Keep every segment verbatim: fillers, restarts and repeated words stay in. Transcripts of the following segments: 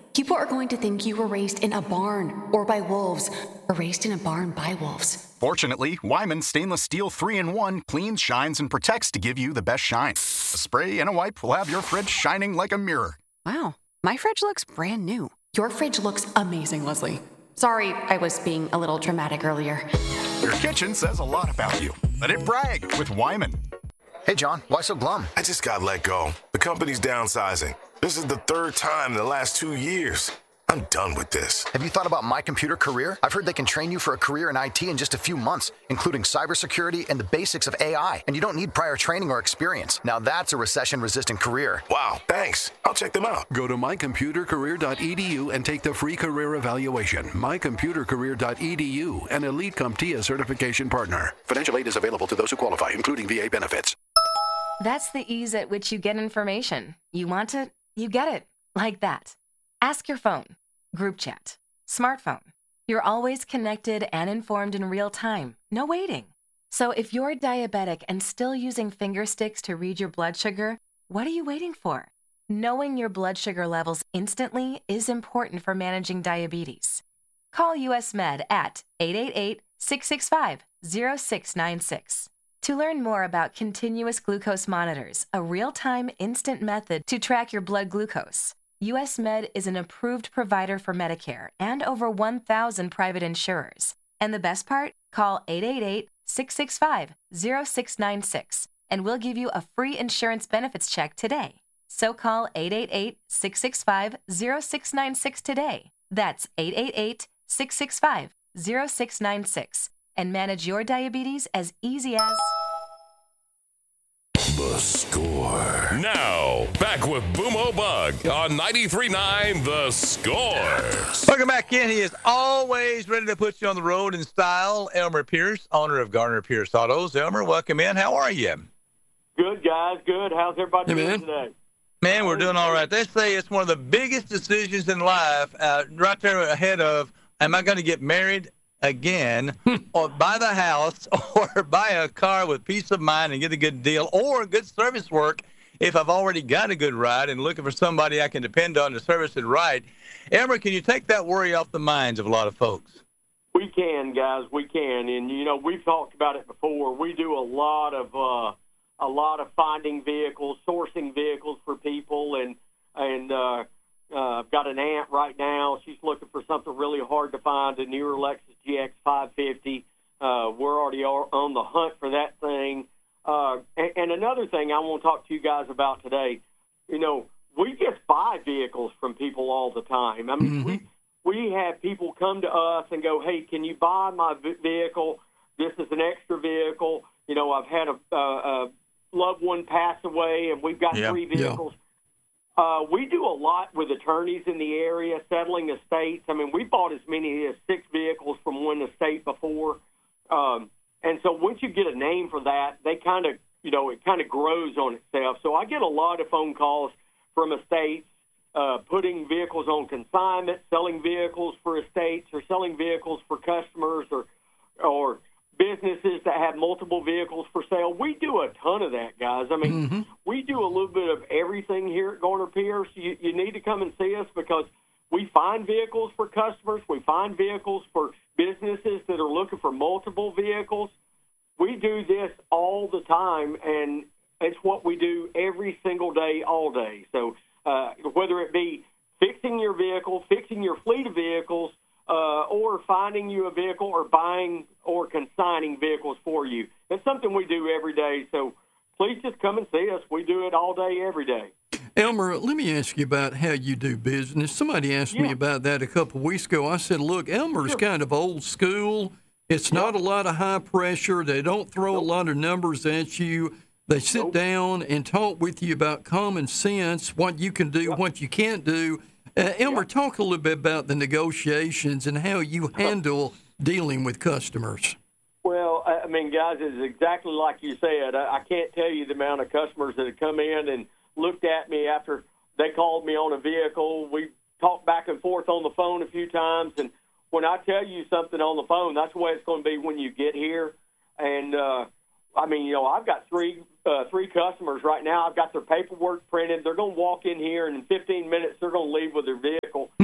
People are going to think you were raised in a barn or by wolves or raised in a barn by wolves. Fortunately, Wyman Stainless Steel three in one cleans, shines, and protects to give you the best shine. A spray and a wipe will have your fridge shining like a mirror. Wow, my fridge looks brand new. Your fridge looks amazing, Leslie. Sorry, I was being a little dramatic earlier. Your kitchen says a lot about you. Let it brag with Wyman. Hey, John, why so glum? I just got let go. The company's downsizing. This is the third time in the last two years. I'm done with this. Have you thought about My Computer Career? I've heard they can train you for a career in I T in just a few months, including cybersecurity and the basics of A I. And you don't need prior training or experience. Now that's a recession-resistant career. Wow, thanks. I'll check them out. Go to my computer career dot e d u and take the free career evaluation. my computer career dot e d u, an Elite CompTIA certification partner. Financial aid is available to those who qualify, including V A benefits. That's the ease at which you get information. You want it, you get it. Like that. Ask your phone. Group chat. Smartphone. You're always connected and informed in real time. No waiting. So if you're diabetic and still using finger sticks to read your blood sugar, what are you waiting for? Knowing your blood sugar levels instantly is important for managing diabetes. Call U S Med at eight eight eight, six six five, zero six nine six. To learn more about continuous glucose monitors, a real-time instant method to track your blood glucose, U S Med is an approved provider for Medicare and over one thousand private insurers. And the best part? Call eight eight eight, six six five, zero six nine six and we'll give you a free insurance benefits check today. So call eight eight eight, six six five, zero six nine six today. That's eight eight eight, six six five, zero six nine six. And manage your diabetes as easy as... The Score. Now, back with Boomo Bug on ninety-three point nine The Score. Welcome back in. He is always ready to put you on the road in style. Elmer Pierce, owner of Garner Pierce Autos. Elmer, welcome in. How are you? Good, guys. Good. How's everybody Hey, doing man. today? Man, we're doing all right. They say it's one of the biggest decisions in life, uh, right there ahead of, am I going to get married again, or buy the house, or buy a car with peace of mind and get a good deal, or good service work if I've already got a good ride and looking for somebody I can depend on to service it right. Elmer, can you take that worry off the minds of a lot of folks? We can, guys. We can. And, you know, we've talked about it before. We do a lot of uh, a lot of finding vehicles, sourcing vehicles for people, and, and uh, uh, I've got an aunt right now. She's looking for something really hard to find, a newer Lexus G X five fifty. Uh, we're already on the hunt for that thing. Uh, and, and another thing I want to talk to you guys about today, you know, we just buy vehicles from people all the time. I mean, mm-hmm. we we have people come to us and go, hey, can you buy my vehicle? This is an extra vehicle. You know, I've had a, a, a loved one pass away, and we've got yeah. three vehicles. Yeah. Uh, we do a lot with attorneys in the area, settling estates. I mean, we bought as many as six vehicles from one estate before. Um, and so once you get a name for that, they kind of, you know, it kind of grows on itself. So I get a lot of phone calls from estates uh, putting vehicles on consignment, selling vehicles for estates, or selling vehicles for customers, or or businesses that have multiple vehicles for sale. We do a ton of that, guys. I mean, mm-hmm. we do a little bit of everything here at Garner Pierce. You, you need to come and see us because we find vehicles for customers. We find vehicles for businesses that are looking for multiple vehicles. We do this all the time, and it's what we do every single day, all day. So uh, whether it be fixing your vehicle, fixing your fleet of vehicles, Uh, or finding you a vehicle, or buying or consigning vehicles for you. It's something we do every day, so please just come and see us. We do it all day, every day. Elmer, let me ask you about how you do business. Somebody asked yeah. me about that a couple of weeks ago. I said, look, Elmer's sure. kind of old school. It's not a lot of high pressure. They don't throw nope. a lot of numbers at you. They sit nope. down and talk with you about common sense, what you can do, yep. what you can't do. Uh, Elmer, yeah. talk a little bit about the negotiations and how you handle dealing with customers. Well, I mean, guys, it's exactly like you said. I, I can't tell you the amount of customers that have come in and looked at me after they called me on a vehicle. We talked back and forth on the phone a few times, and when I tell you something on the phone, that's the way it's going to be when you get here. And, uh, I mean, you know, I've got three uh, three customers right now. I've got their paperwork printed. They're going to walk in here, and in fifteen minutes, they're going to leave with their vehicle.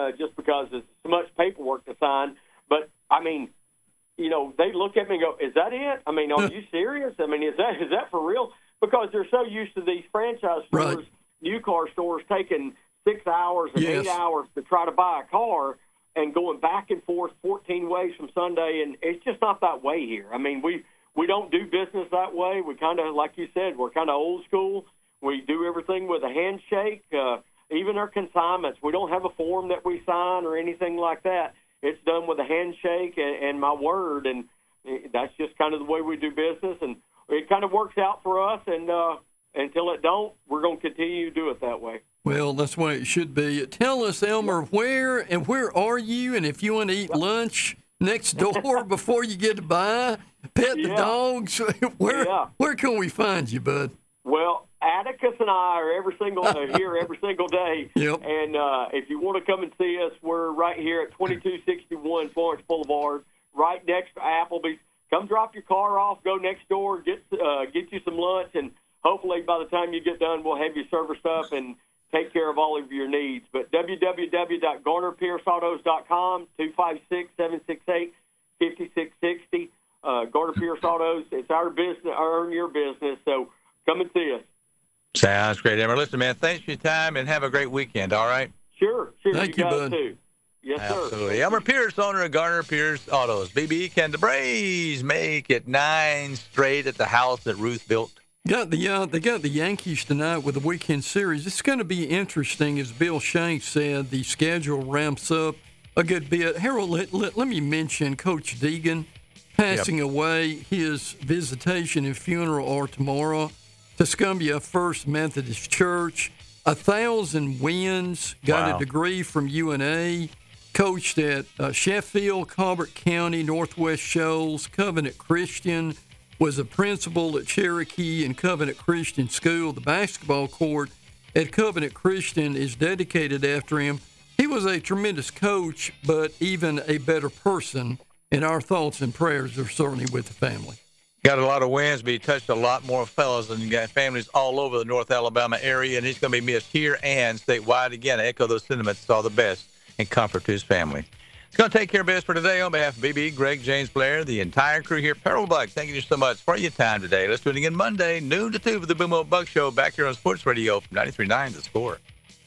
uh, just because it's so much paperwork to sign. But, I mean, you know, they look at me and go, is that it? I mean, are you serious? I mean, is that is that for real? Because they're so used to these franchise stores, right. new car stores, taking six hours and yes. eight hours to try to buy a car and going back and forth fourteen ways from Sunday. And it's just not that way here. I mean, we, we don't do business that way. We kind of, like you said, we're kind of old school. We do everything with a handshake. Uh, even our consignments, we don't have a form that we sign or anything like that. It's done with a handshake and, and my word, and that's just kind of the way we do business. And it kind of works out for us, and uh, until it don't, we're going to continue to do it that way. Well, that's the way it should be. Tell us, Elmer, where and where are you, and if you want to eat lunch next door before you get to buy, pet the yeah. dogs, where yeah. where can we find you, bud? Well, Atticus and I are every single uh, here every single day. Yep. And uh, if you want to come and see us, we're right here at twenty-two sixty-one Florence Boulevard, right next to Applebee's. Come drop your car off, go next door, get uh, get you some lunch, and hopefully by the time you get done, we'll have you serviced up and take care of all of your needs. But w w w dot garner pierce autos dot com, two five six, seven six eight, five six six zero. Uh, Garner Pierce Autos, it's our business, earn your business, so come and see us. Sounds great, Elmer. Listen, man, thanks for your time, and have a great weekend, all right? Sure, sure. Thank you, you, guys bud. too. Yes, sir. Absolutely. Elmer Pierce, owner of Garner Pierce Autos. B B, can the Braves make it nine straight at the house that Ruth built? Got the uh, they got the Yankees tonight with the weekend series. It's going to be interesting, as Bill Shanks said. The schedule ramps up a good bit. Harold, let, let, let me mention Coach Deegan passing yep. away. His visitation and funeral are tomorrow. Tuscumbia First Methodist Church. A thousand wins. Got wow. a degree from U N A. Coached at uh, Sheffield, Colbert County, Northwest Shoals, Covenant Christian. Was a principal at Cherokee and Covenant Christian School. The basketball court at Covenant Christian is dedicated after him. He was a tremendous coach, but even a better person, and our thoughts and prayers are certainly with the family. Got a lot of wins, but he touched a lot more fellas, and you got families all over the North Alabama area, and he's going to be missed here and statewide. Again, I echo those sentiments. All the best and comfort to his family. It's going to take care of us for today. On behalf of B B, Greg, James Blair, the entire crew here, Harold Buck, thank you so much for your time today. Let's do it again Monday, noon to two for the Boom O Buck Show, back here on Sports Radio from ninety-three point nine The Score.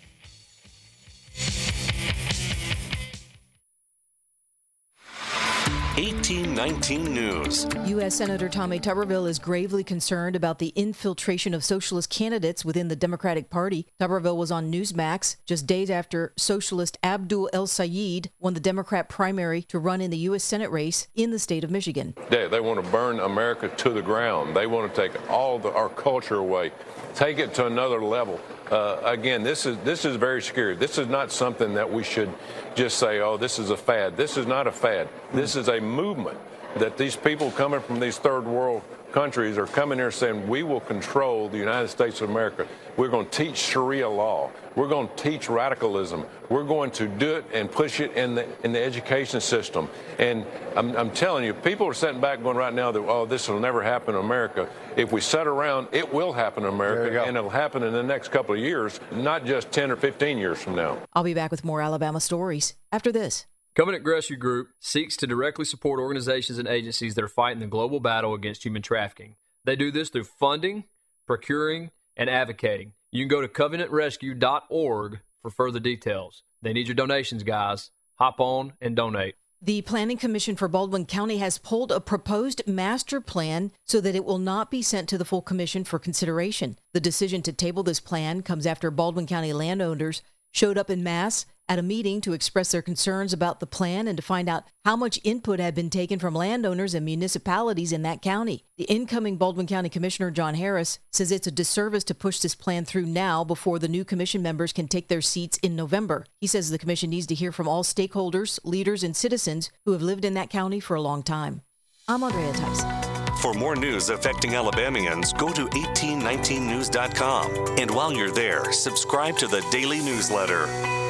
eighteen nineteen News. U S Senator Tommy Tuberville is gravely concerned about the infiltration of socialist candidates within the Democratic Party. Tuberville was on Newsmax just days after socialist Abdul El Sayed won the Democrat primary to run in the U S Senate race in the state of Michigan. They, they want to burn America to the ground. They want to take all the, our culture away, take it to another level. Uh, again, this is this is very scary. This is not something that we should just say, oh, this is a fad. This is not a fad. This is a movement that these people coming from these third world countries are coming here saying, we will control the United States of America. We're going to teach Sharia law. We're going to teach radicalism. We're going to do it and push it in the in the education system. And I'm, I'm telling you, people are sitting back going right now that, oh, this will never happen in America. If we sit around, it will happen in America, and it'll happen in the next couple of years, not just ten or fifteen years from now. I'll be back with more Alabama stories after this. Covenant Rescue Group seeks to directly support organizations and agencies that are fighting the global battle against human trafficking. They do this through funding, procuring, and advocating. You can go to covenant rescue dot org for further details. They need your donations, guys. Hop on and donate. The Planning Commission for Baldwin County has pulled a proposed master plan so that it will not be sent to the full commission for consideration. The decision to table this plan comes after Baldwin County landowners showed up en masse at a meeting to express their concerns about the plan and to find out how much input had been taken from landowners and municipalities in that county. The incoming Baldwin County Commissioner, John Harris, says it's a disservice to push this plan through now before the new commission members can take their seats in November. He says the commission needs to hear from all stakeholders, leaders, and citizens who have lived in that county for a long time. I'm Andrea Tyson. For more news affecting Alabamians, go to eighteen nineteen news dot com. And while you're there, subscribe to the daily newsletter.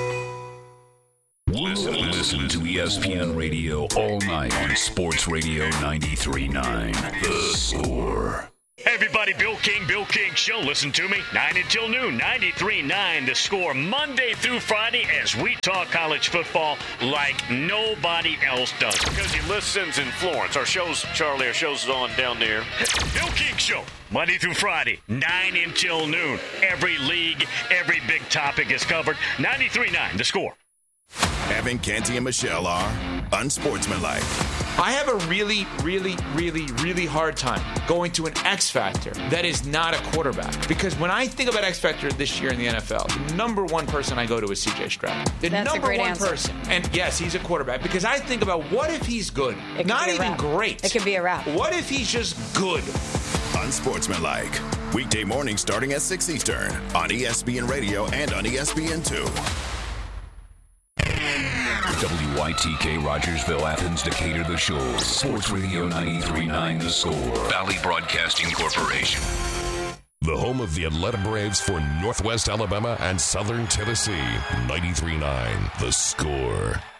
Listen, listen to E S P N Radio all night on Sports Radio ninety-three point nine The Score. Hey everybody, Bill King, Bill King Show. Listen to me, nine until noon, ninety-three point nine The Score, Monday through Friday, as we talk college football like nobody else does. Because he listens in Florence. Our show's, Charlie, our show's on down there. Bill King Show, Monday through Friday, nine until noon. Every league, every big topic is covered. ninety-three point nine The Score. Evan, Canty, and Michelle are unsportsmanlike. I have a really, really, really, really hard time going to an X Factor that is not a quarterback. Because when I think about X Factor this year in the N F L, the number one person I go to is C J Stroud. The That's number a great one answer. person. And yes, he's a quarterback. Because I think about what if he's good? It Not could be a even wrap. great. It could be a wrap. What if he's just good? Unsportsmanlike. Weekday morning starting at six Eastern on E S P N Radio and on E S P N two. W Y T K Rogersville, Athens, Decatur, The Shoals. Sports Radio ninety-three point nine The Score. Valley Broadcasting Corporation. The home of the Atlanta Braves for Northwest Alabama and Southern Tennessee. ninety-three point nine The Score.